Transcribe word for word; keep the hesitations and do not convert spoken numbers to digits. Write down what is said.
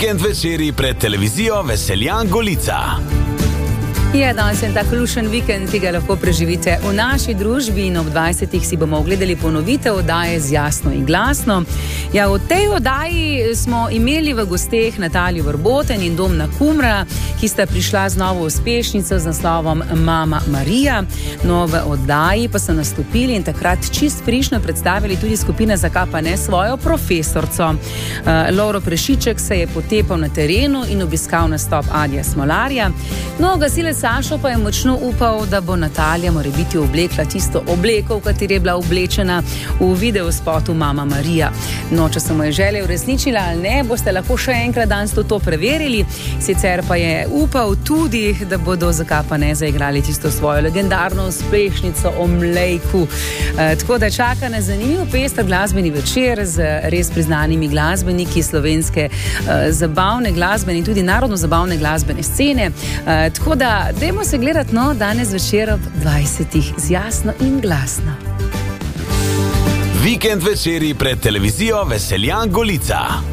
Vikend večeri pred televizijo Veseljan Golica. Je danes en tak lušen vikend, ki ga lahko preživite v naši družbi in ob dvajsetih si bomo ogledali ponovitev oddaje z Jasno in glasno. Ja, v tej oddaji smo imeli v gosteh Natalijo Vrboten in Domna Kumra, ki sta prišla z novo uspešnico z naslovom Mama Marija. No, v oddaji pa so nastopili in takrat čist frišno predstavili tudi skupina Zakaj pa ne svojo profesorco. Uh, Lovro Prešiček se je potepal na terenu in obiskal nastop Adija Smolarja. No, gasilec Sašo pa je močno upal, da bo Natalija morebiti oblekla tisto obleko, v kateri je bila oblečena v videospotu Mama Marija. No, če se mu je želja uresničila ali ne, boste lahko še enkrat danes to preverili. Sicer pa je upal tudi, da bodo Zakaj pa ne zaigrali tisto svojo legendarno uspešnico o Mlejku. E, tako da čaka na zanimiv pester glasbeni večer z res priznanimi glasbeniki slovenske e, zabavne glasbene in tudi narodno zabavne glasbene scene. E, tako da dajmo se gledati, no, danes večer ob dvajsetih z Jasno in glasno. Vikend večeri pred televizijo Veseljan Golica.